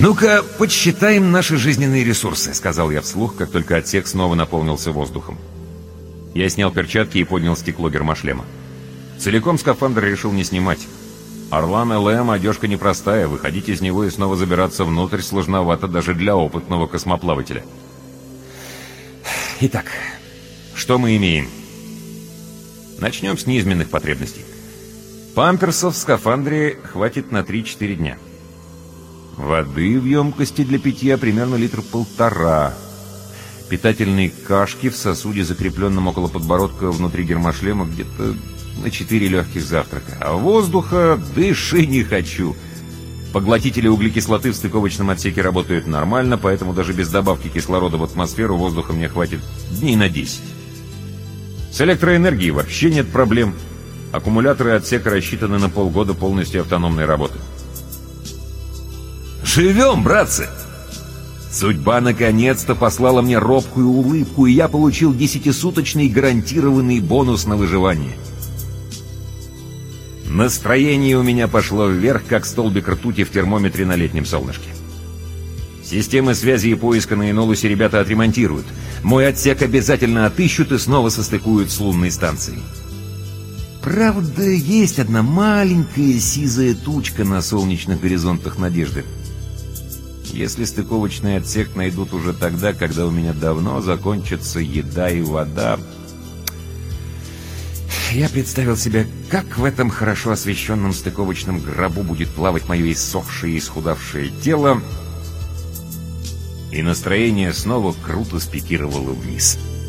«Ну-ка, подсчитаем наши жизненные ресурсы», — сказал я вслух, как только отсек снова наполнился воздухом. Я снял перчатки и поднял стекло гермошлема. Целиком скафандр решил не снимать. Орлан ЛМ одежка непростая, выходить из него и снова забираться внутрь сложновато даже для опытного космоплавателя. Итак, что мы имеем? Начнем с неизменных потребностей. Памперсов в скафандре хватит на 3-4 дня. Воды в емкости для питья примерно 1,5 литра. Питательные кашки в сосуде, закрепленном около подбородка внутри гермошлема, где-то на 4 легких завтрака. А воздуха дыши не хочу. Поглотители углекислоты в стыковочном отсеке работают нормально, поэтому даже без добавки кислорода в атмосферу воздуха мне хватит дней на 10. С электроэнергией вообще нет проблем. Аккумуляторы отсека рассчитаны на полгода полностью автономной работы. Живем, братцы! Судьба наконец-то послала мне робкую улыбку, и я получил 10-суточный гарантированный бонус на выживание. Настроение у меня пошло вверх, как столбик ртути в термометре на летнем солнышке. Системы связи и поиска на Энолусе ребята отремонтируют. Мой отсек обязательно отыщут и снова состыкуют с лунной станцией. Правда, есть одна маленькая сизая тучка на солнечных горизонтах надежды. Если стыковочный отсек найдут уже тогда, когда у меня давно закончится еда и вода... Я представил себе, как в этом хорошо освещенном стыковочном гробу будет плавать мое иссохшее и исхудавшее тело, и настроение снова круто спикировало вниз.